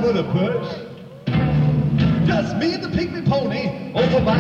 for the push. Just me and the pygmy pony over by